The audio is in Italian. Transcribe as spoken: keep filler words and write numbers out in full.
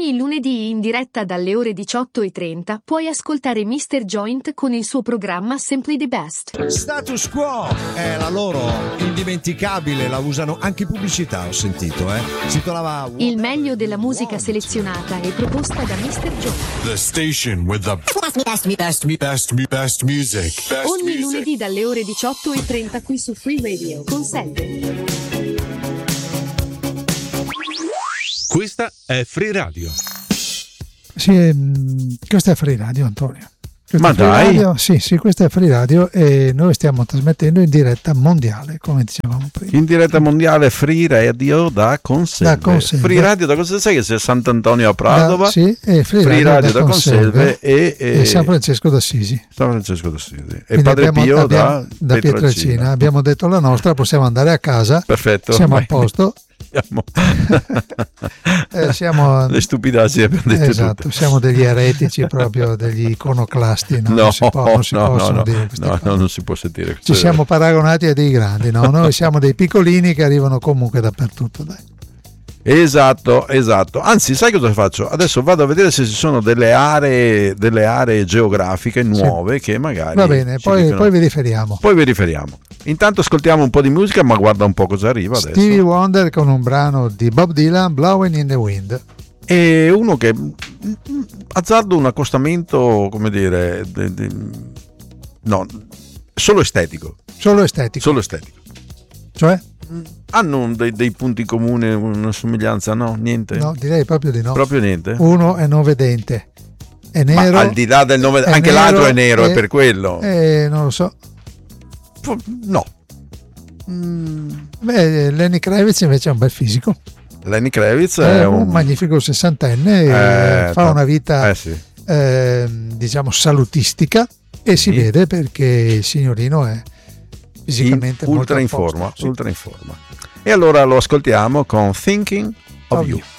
Ogni lunedì in diretta dalle ore diciotto e trenta puoi ascoltare mister Joint con il suo programma Simply the Best. Status Quo è la loro indimenticabile, la usano anche in pubblicità, ho sentito, eh. Si titolava Il meglio della musica selezionata e proposta da mister Joint. The station with the best, best, best, best, best music. Best Ogni music. lunedì dalle ore diciotto e trenta qui su Free Radio con Selve. Questa è Free Radio. Sì, ehm, questa è Free Radio, Antonio. Questa Ma è Free dai. Radio, sì, sì, questa è Free Radio e noi stiamo trasmettendo in diretta mondiale, come dicevamo prima. In diretta mondiale Free Radio da Conselve. Da Conselve. Free Radio da Conselve, sai che c'è Sant'Antonio a Padova, Da- sì, e Free, Free Radio da Conselve Conselve e, e- e San Francesco d'Assisi. San Francesco d'Assisi. E Quindi Padre abbiamo- Pio abbiamo- da, da Pietrelcina. Abbiamo detto la nostra, possiamo andare a casa. Perfetto. Siamo a Vai. posto. Siamo... Eh, siamo Le stupidaggini abbiamo detto esatto, tutte. siamo degli eretici, proprio degli iconoclasti, no? No, non si, può- non si no, possono no, dire queste no, cose. no, non si può sentire. Ci siamo paragonati a dei grandi, no? Noi siamo dei piccolini che arrivano comunque dappertutto, dai. Esatto, esatto. Anzi, sai cosa faccio? Adesso vado a vedere se ci sono delle aree, delle aree geografiche nuove che magari. Va bene, ci poi, dicono- poi vi riferiamo. Poi vi riferiamo. Intanto ascoltiamo un po' di musica, ma guarda un po' cosa arriva adesso. Stevie Wonder con un brano di Bob Dylan, Blowing in the Wind. E uno che mm, mm, azzardo un accostamento, come dire, de- de- no, solo estetico. Solo estetico. Solo estetico. Cioè? Hanno dei, dei punti comuni, una somiglianza? No, niente. No, direi proprio di no. Proprio niente. Uno è non vedente, è Ma nero. al di là del nome, è anche nero l'altro è nero, e- è per quello. eh, non lo so. No. Beh, Lenny Kravitz invece ha un bel fisico. Lenny Kravitz È è un, un magnifico sessantenne, e Eh, fa ta- una vita eh sì. eh, diciamo salutistica e si Sì. vede perché il signorino è fisicamente In- molto ultra a in posto, forma, sì. ultra in forma. E allora lo ascoltiamo con Thinking of Of You. You.